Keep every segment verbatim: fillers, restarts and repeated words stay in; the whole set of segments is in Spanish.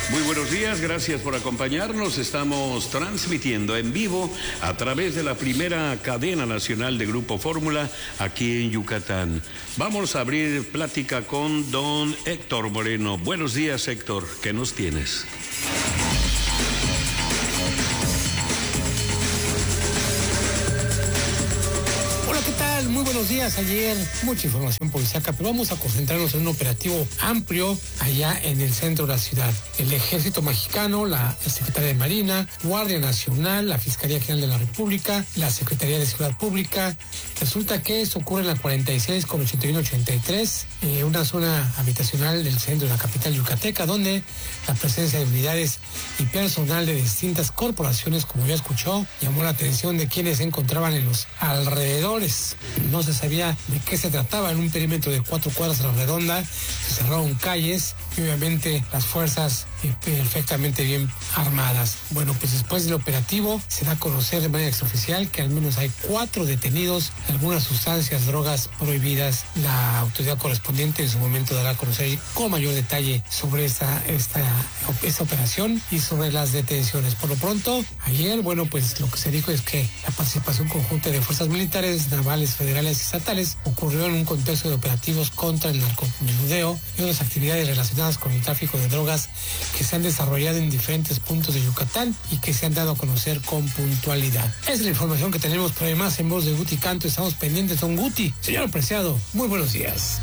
Muy buenos días, gracias por acompañarnos. Estamos transmitiendo en vivo a través de la primera cadena nacional de Grupo Fórmula aquí en Yucatán. Vamos a abrir plática con don Héctor Moreno. Buenos días, Héctor, ¿qué nos tienes? Muy buenos días. Ayer mucha información policíaca, pero vamos a concentrarnos en un operativo amplio allá en el centro de la ciudad. El Ejército Mexicano, la Secretaría de Marina, Guardia Nacional, la Fiscalía General de la República, la Secretaría de Seguridad Pública. Resulta que esto ocurre en la cuarenta y seis con ochenta y uno ochenta y tres, eh, una zona habitacional del centro de la capital yucateca, donde la presencia de unidades y personal de distintas corporaciones, como ya escuchó, llamó la atención de quienes se encontraban en los alrededores. No se sabía de qué se trataba. En un perímetro de cuatro cuadras a la redonda se cerraron calles y obviamente las fuerzas eh, perfectamente bien armadas. Bueno, pues después del operativo se da a conocer de manera extraoficial que al menos hay cuatro detenidos de algunas sustancias, drogas prohibidas. La autoridad correspondiente en su momento dará a conocer con mayor detalle sobre esta, esta, esta operación y sobre las detenciones. Por lo pronto, ayer, bueno, pues lo que se dijo es que la participación conjunta de fuerzas militares, navales, federales y estatales ocurrió en un contexto de operativos contra el narcomenudeo y otras actividades relacionadas con el tráfico de drogas que se han desarrollado en diferentes puntos de Yucatán y que se han dado a conocer con puntualidad. Esa es la información que tenemos, pero además en voz de Guti Canto estamos pendientes. Don Guti, señor apreciado, muy buenos días.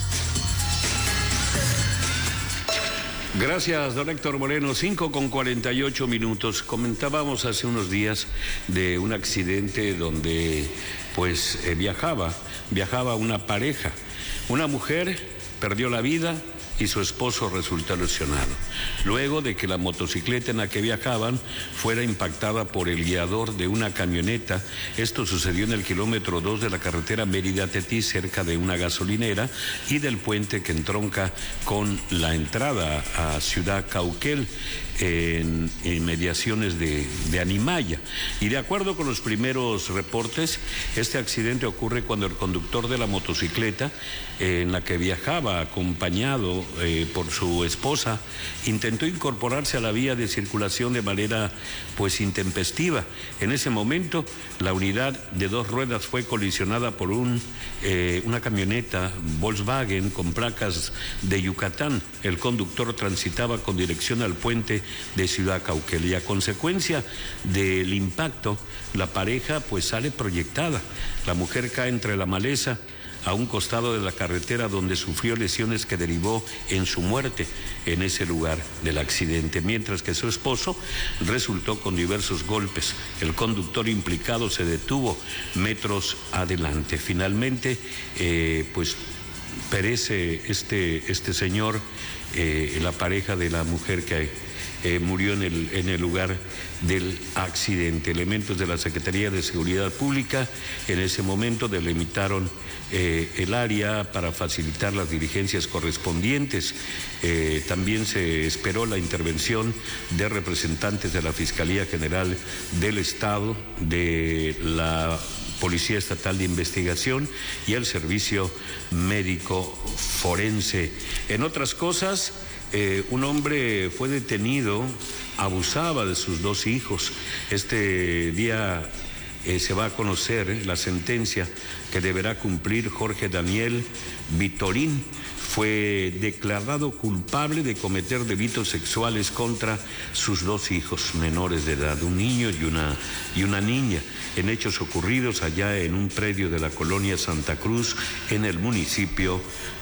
Gracias, don Héctor Moreno. cinco con cuarenta y ocho minutos. Comentábamos hace unos días de un accidente donde pues eh, viajaba, viajaba una pareja. Una mujer perdió la vida y su esposo resultó lesionado, luego de que la motocicleta en la que viajaban fuera impactada por el guiador de una camioneta. Esto sucedió en el kilómetro dos de la carretera Mérida-Tetí, cerca de una gasolinera y del puente que entronca con la entrada a Ciudad Cauquel, en inmediaciones de, de Animaya. Y de acuerdo con los primeros reportes, este accidente ocurre cuando el conductor de la motocicleta eh, en la que viajaba acompañado eh, por su esposa intentó incorporarse a la vía de circulación de manera pues intempestiva. En ese momento la unidad de dos ruedas fue colisionada por un, eh, una camioneta Volkswagen con placas de Yucatán. El conductor transitaba con dirección al puente de Ciudad Cauquel y a consecuencia del impacto la pareja pues sale proyectada. La mujer cae entre la maleza a un costado de la carretera, donde sufrió lesiones que derivó en su muerte en ese lugar del accidente, mientras que su esposo resultó con diversos golpes. El conductor implicado se detuvo metros adelante. Finalmente, eh, pues perece este, este señor, eh, la pareja de la mujer que Eh, murió en el, en el lugar del accidente. Elementos de la Secretaría de Seguridad Pública en ese momento delimitaron eh, el área para facilitar las diligencias correspondientes. Eh, también se esperó la intervención de representantes de la Fiscalía General del Estado, de la Policía Estatal de Investigación y el Servicio Médico Forense. En otras cosas, Eh, un hombre fue detenido, abusaba de sus dos hijos. Este día eh, se va a conocer eh, la sentencia que deberá cumplir Jorge Daniel Vitorín. Fue declarado culpable de cometer delitos sexuales contra sus dos hijos menores de edad, un niño y una, y una niña, en hechos ocurridos allá en un predio de la colonia Santa Cruz, en el municipio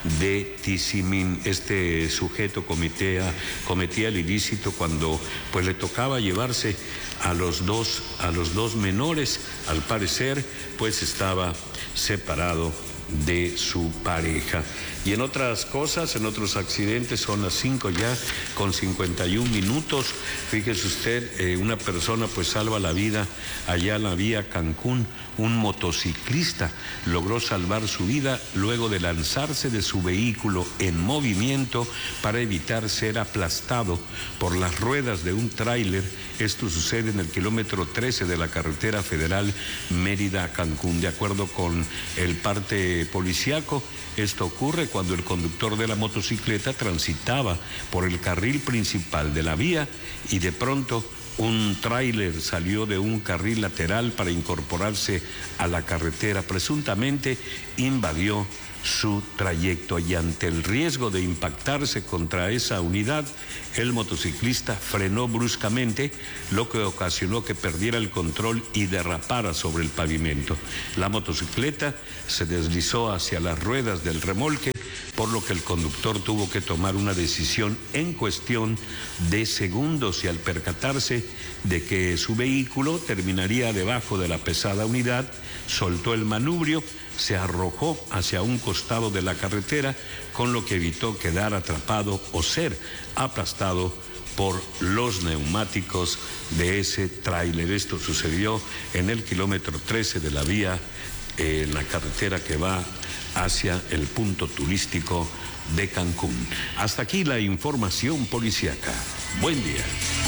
de Tizimín. Este sujeto cometía, cometía el ilícito cuando pues le tocaba llevarse a los dos, a los dos menores. Al parecer, pues estaba separado de su pareja. Y en otras cosas, en otros accidentes, son las cinco ya con cincuenta y un minutos. Fíjese usted, eh, una persona pues salva la vida allá en la vía Cancún. Un motociclista logró salvar su vida luego de lanzarse de su vehículo en movimiento para evitar ser aplastado por las ruedas de un tráiler. Esto sucede en el kilómetro trece de la carretera federal Mérida-Cancún. De acuerdo con el parte reporte policiaco. Esto ocurre cuando el conductor de la motocicleta transitaba por el carril principal de la vía y de pronto un tráiler salió de un carril lateral para incorporarse a la carretera. Presuntamente invadió su trayecto y ante el riesgo de impactarse contra esa unidad, el motociclista frenó bruscamente, lo que ocasionó que perdiera el control y derrapara sobre el pavimento. La motocicleta se deslizó hacia las ruedas del remolque, por lo que el conductor tuvo que tomar una decisión en cuestión de segundos y al percatarse de que su vehículo terminaría debajo de la pesada unidad, soltó el manubrio, se arrojó hacia un costado de la carretera, con lo que evitó quedar atrapado o ser aplastado por los neumáticos de ese tráiler. Esto sucedió en el kilómetro trece de la vía, eh, en la carretera que va hacia el punto turístico de Cancún. Hasta aquí la información policíaca. Buen día.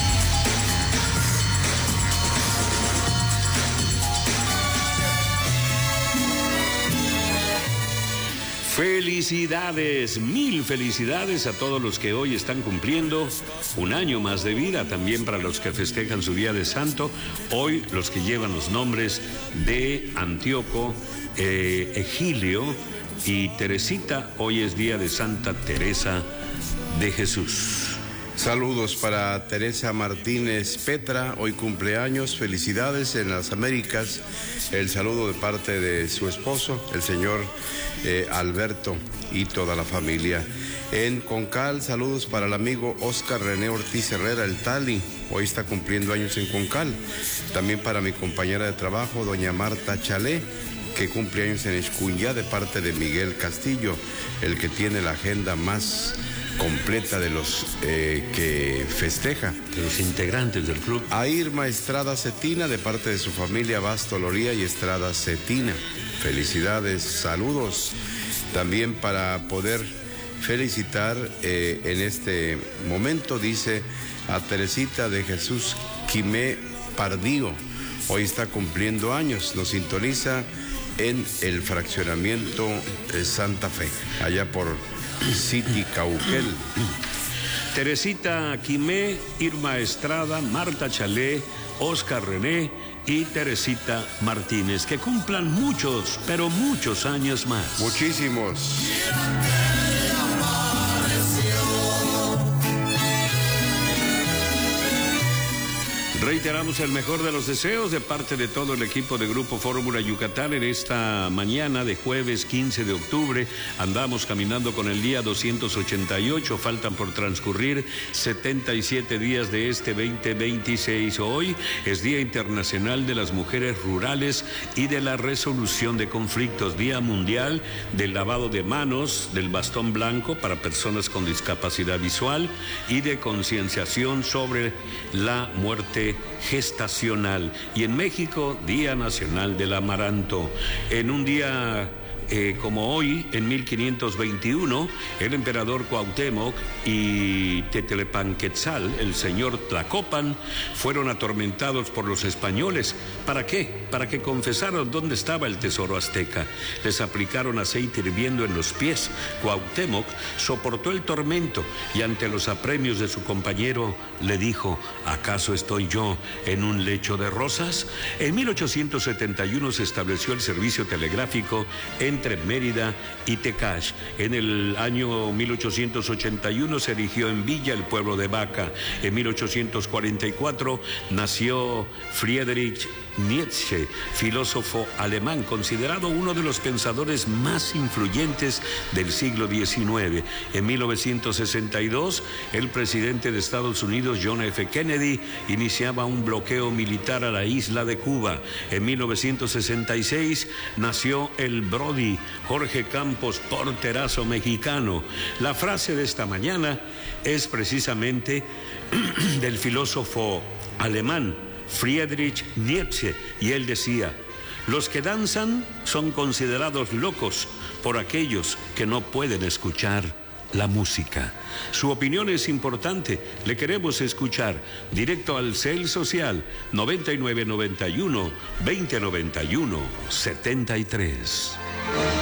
Felicidades, mil felicidades a todos los que hoy están cumpliendo un año más de vida, también para los que festejan su día de santo, hoy los que llevan los nombres de Antíoco, eh, Egilio y Teresita. Hoy es día de Santa Teresa de Jesús. Saludos para Teresa Martínez Petra, hoy cumpleaños, felicidades en las Américas. El saludo de parte de su esposo, el señor eh, Alberto, y toda la familia. En Concal, saludos para el amigo Oscar René Ortiz Herrera, el Tali, hoy está cumpliendo años en Concal. También para mi compañera de trabajo, doña Marta Chalé, que cumple años en Escuña, de parte de Miguel Castillo, el que tiene la agenda más completa de los eh, que festeja. De los integrantes del club. A Irma Estrada Cetina, de parte de su familia Basto Loría y Estrada Cetina. Felicidades, saludos. También para poder felicitar eh, en este momento, dice, a Teresita de Jesús Quimé Pardío. Hoy está cumpliendo años, nos sintoniza en el fraccionamiento de Santa Fe, allá por City Cauquel. Teresita Quimé, Irma Estrada, Marta Chalé, Oscar René y Teresita Martínez. Que cumplan muchos, pero muchos años más. Muchísimos. Reiteramos el mejor de los deseos de parte de todo el equipo de Grupo Fórmula Yucatán en esta mañana de jueves quince de octubre. Andamos caminando con el día doscientos ochenta y ocho, faltan por transcurrir setenta y siete días de este veinte veintiséis. Hoy es Día Internacional de las Mujeres Rurales y de la Resolución de Conflictos, Día Mundial del Lavado de Manos, del Bastón Blanco para personas con discapacidad visual y de concienciación sobre la muerte gestacional. Y en México, Día Nacional del Amaranto. En un día eh, como hoy, en mil quinientos veintiuno, el emperador Cuauhtémoc y Tetlepanquetzal, el señor Tlacopan, fueron atormentados por los españoles. ¿Para qué? Para que confesaran dónde estaba el tesoro azteca. Les aplicaron aceite hirviendo en los pies. Cuauhtémoc soportó el tormento y ante los apremios de su compañero le dijo: ¿acaso estoy yo en un lecho de rosas? En mil ochocientos setenta y uno se estableció el servicio telegráfico entre Mérida y Tecash. En el año mil ochocientos ochenta y uno se erigió en Villa el pueblo de Vaca. En mil ochocientos cuarenta y cuatro nació Friedrich Nietzsche, filósofo alemán, considerado uno de los pensadores más influyentes del siglo diecinueve. En mil novecientos sesenta y dos, el presidente de Estados Unidos, John F. Kennedy, iniciaba un bloqueo militar a la isla de Cuba. En mil novecientos sesenta y seis nació el Brody, Jorge Campos, porterazo mexicano. La frase de esta mañana es precisamente del filósofo alemán Friedrich Nietzsche, y él decía: los que danzan son considerados locos por aquellos que no pueden escuchar la música. Su opinión es importante, le queremos escuchar. Directo al Cel Social noventa y nueve noventa y uno veinte noventa y uno setenta y tres.